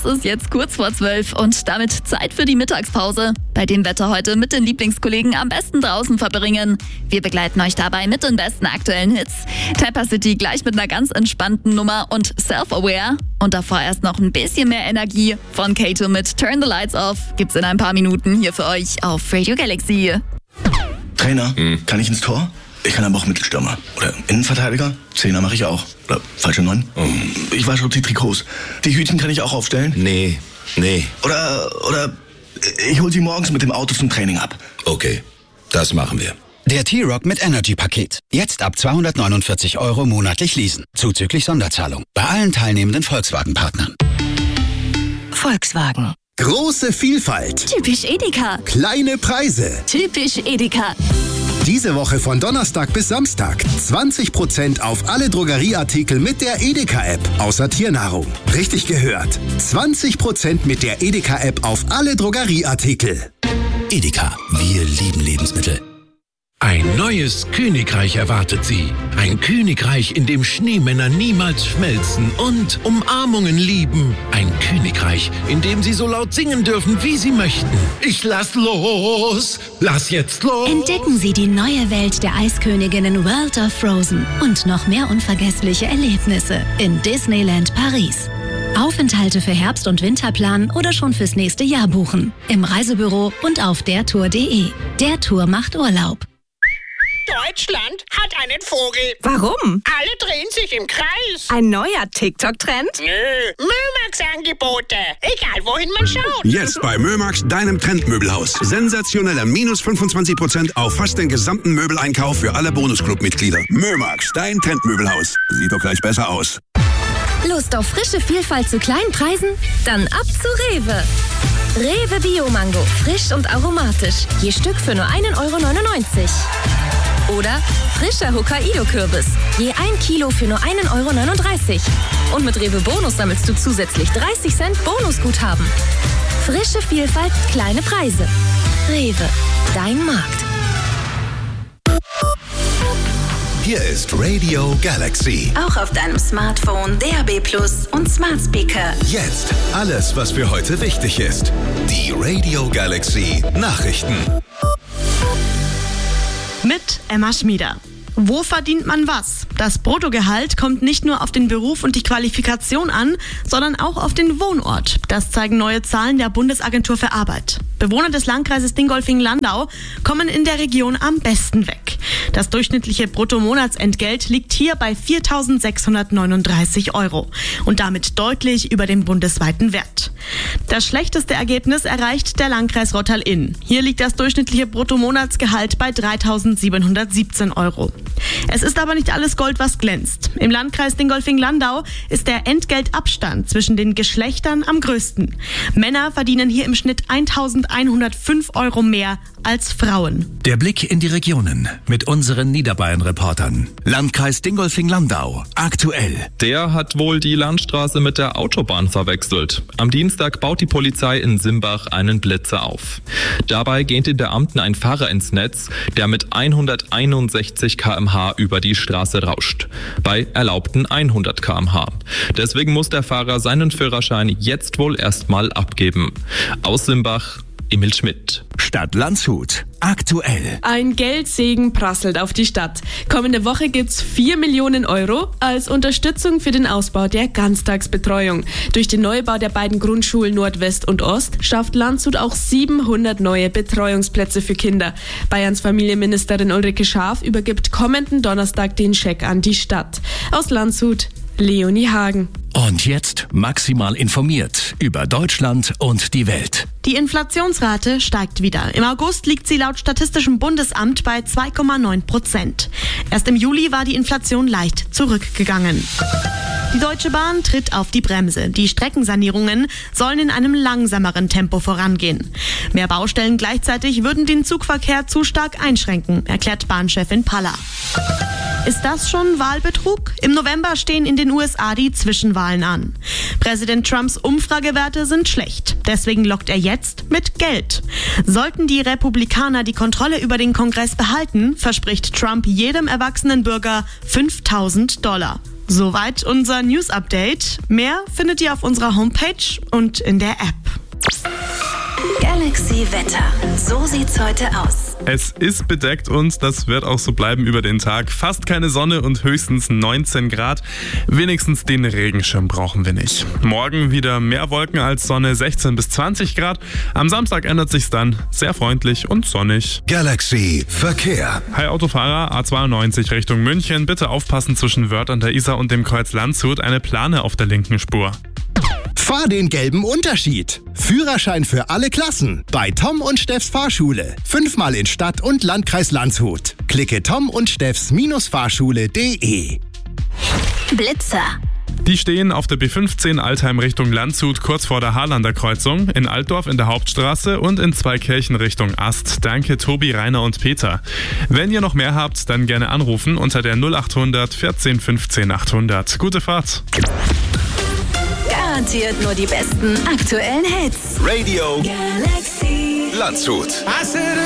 Es ist jetzt kurz vor 12 und damit Zeit für die Mittagspause. Bei dem Wetter heute mit den Lieblingskollegen am besten draußen verbringen. Wir begleiten euch dabei mit den besten aktuellen Hits. Tapper City gleich mit einer ganz entspannten Nummer und Self-Aware. Und davor erst noch ein bisschen mehr Energie. Von Kato mit Turn the Lights Off gibt's in ein paar Minuten hier für euch auf Radio Galaxy. Trainer, kann ich ins Tor? Ich kann aber auch Mittelstürmer. Oder Innenverteidiger? Zehner mache ich auch. Oder falsche 9? Ich wasche die Trikots. Die Hütchen kann ich auch aufstellen? Nee. Oder ich hol sie morgens mit dem Auto zum Training ab. Okay, das machen wir. Der T-Rock mit Energy-Paket. Jetzt ab 249 € monatlich leasen. Zuzüglich Sonderzahlung. Bei allen teilnehmenden Volkswagen-Partnern. Volkswagen. Große Vielfalt. Typisch Edeka. Kleine Preise. Typisch Edeka. Diese Woche von Donnerstag bis Samstag 20% auf alle Drogerieartikel mit der Edeka-App, außer Tiernahrung. Richtig gehört. 20% mit der Edeka-App auf alle Drogerieartikel. Edeka. Wir lieben Lebensmittel. Ein neues Königreich erwartet Sie. Ein Königreich, in dem Schneemänner niemals schmelzen und Umarmungen lieben. Ein Königreich, in dem Sie so laut singen dürfen, wie Sie möchten. Ich lass los! Lass jetzt los! Entdecken Sie die neue Welt der Eisköniginnen World of Frozen und noch mehr unvergessliche Erlebnisse in Disneyland Paris. Aufenthalte für Herbst- und Winterplan oder schon fürs nächste Jahr buchen. Im Reisebüro und auf dertour.de. Der Tour macht Urlaub. Deutschland hat einen Vogel. Warum? Alle drehen sich im Kreis. Ein neuer TikTok-Trend? Nö, Mömax-Angebote. Egal, wohin man schaut. Jetzt bei Mömax, deinem Trendmöbelhaus. Sensationeller -25% auf fast den gesamten Möbeleinkauf für alle Bonusclub-Mitglieder. Mömax, dein Trendmöbelhaus. Sieht doch gleich besser aus. Lust auf frische Vielfalt zu kleinen Preisen? Dann ab zu Rewe. Rewe Bio-Mango, frisch und aromatisch. Je Stück für nur 1,99 €. Oder frischer Hokkaido-Kürbis. Je 1 Kilo für nur 1,39 €. Und mit Rewe Bonus sammelst du zusätzlich 30 Cent Bonusguthaben. Frische Vielfalt, kleine Preise. Rewe, dein Markt. Hier ist Radio Galaxy. Auch auf deinem Smartphone, DAB+ und Smart Speaker. Jetzt alles, was für heute wichtig ist. Die Radio Galaxy Nachrichten. Mit Emma Schmieder. Wo verdient man was? Das Bruttogehalt kommt nicht nur auf den Beruf und die Qualifikation an, sondern auch auf den Wohnort. Das zeigen neue Zahlen der Bundesagentur für Arbeit. Bewohner des Landkreises Dingolfing-Landau kommen in der Region am besten weg. Das durchschnittliche Bruttomonatsentgelt liegt hier bei 4.639 € und damit deutlich über dem bundesweiten Wert. Das schlechteste Ergebnis erreicht der Landkreis Rottal-Inn. Hier liegt das durchschnittliche Bruttomonatsgehalt bei 3.717 €. Es ist aber nicht alles Gold, was glänzt. Im Landkreis Dingolfing-Landau ist der Entgeltabstand zwischen den Geschlechtern am größten. Männer verdienen hier im Schnitt 1.105 € mehr als Frauen. Der Blick in die Regionen mit unseren Niederbayern-Reportern. Landkreis Dingolfing-Landau. Aktuell. Der hat wohl die Landstraße mit der Autobahn verwechselt. Am Dienstag baut die Polizei in Simbach einen Blitzer auf. Dabei geht in der Beamten ein Fahrer ins Netz, der mit 161 km/h über die Straße rauscht. Bei erlaubten 100 km/h. Deswegen muss der Fahrer seinen Führerschein jetzt wohl erstmal abgeben. Aus Simbach, Emil Schmidt. Stadt Landshut. Aktuell. Ein Geldsegen prasselt auf die Stadt. Kommende Woche gibt's 4 Millionen € als Unterstützung für den Ausbau der Ganztagsbetreuung. Durch den Neubau der beiden Grundschulen Nordwest und Ost schafft Landshut auch 700 neue Betreuungsplätze für Kinder. Bayerns Familienministerin Ulrike Schaaf übergibt kommenden Donnerstag den Scheck an die Stadt. Aus Landshut, Leonie Hagen. Und jetzt maximal informiert über Deutschland und die Welt. Die Inflationsrate steigt wieder. Im August liegt sie laut Statistischem Bundesamt bei 2,9%. Erst im Juli war die Inflation leicht zurückgegangen. Die Deutsche Bahn tritt auf die Bremse. Die Streckensanierungen sollen in einem langsameren Tempo vorangehen. Mehr Baustellen gleichzeitig würden den Zugverkehr zu stark einschränken, erklärt Bahnchefin Paller. Ist das schon Wahlbetrug? Im November stehen in den USA die Zwischenwahlen an. Präsident Trumps Umfragewerte sind schlecht. Deswegen lockt er jetzt mit Geld. Sollten die Republikaner die Kontrolle über den Kongress behalten, verspricht Trump jedem erwachsenen Bürger $5.000. Soweit unser News-Update. Mehr findet ihr auf unserer Homepage und in der App. Galaxy Wetter. So sieht's heute aus. Es ist bedeckt und das wird auch so bleiben über den Tag. Fast keine Sonne und höchstens 19 Grad. Wenigstens den Regenschirm brauchen wir nicht. Morgen wieder mehr Wolken als Sonne, 16 bis 20 Grad. Am Samstag ändert sich's dann. Sehr freundlich und sonnig. Galaxy Verkehr. Hi Autofahrer, A92 Richtung München. Bitte aufpassen zwischen Wörth an der Isar und dem Kreuz Landshut. Eine Plane auf der linken Spur. Fahr den gelben Unterschied. Führerschein für alle Klassen. Bei Tom und Steffs Fahrschule. 5-mal in Stadt und Landkreis Landshut. Klicke Tom und Steffs-Fahrschule.de. Blitzer. Die stehen auf der B15 Altheim Richtung Landshut, kurz vor der Haarlander Kreuzung, in Altdorf in der Hauptstraße und in Zweikirchen Richtung Ast. Danke Tobi, Rainer und Peter. Wenn ihr noch mehr habt, dann gerne anrufen unter der 0800 14 15 800. Gute Fahrt. Garantiert nur die besten aktuellen Hits. Radio Galaxy Landshut.